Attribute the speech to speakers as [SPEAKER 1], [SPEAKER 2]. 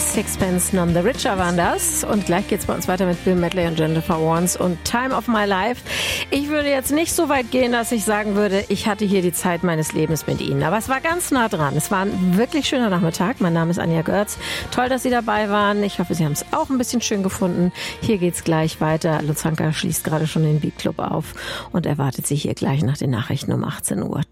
[SPEAKER 1] Sixpence None the Richer waren das. Und gleich geht's bei uns weiter mit Bill Medley und Jennifer Warnes und Time of My Life. Ich würde jetzt nicht so weit gehen, dass ich sagen würde, ich hatte hier die Zeit meines Lebens mit Ihnen. Aber es war ganz nah dran. Es war ein wirklich schöner Nachmittag. Mein Name ist Anja Görz. Toll, dass Sie dabei waren. Ich hoffe, Sie haben es auch ein bisschen schön gefunden. Hier geht's gleich weiter. Lutz Hanka schließt gerade schon den Beat Club auf und erwartet Sie hier gleich nach den Nachrichten um 18 Uhr.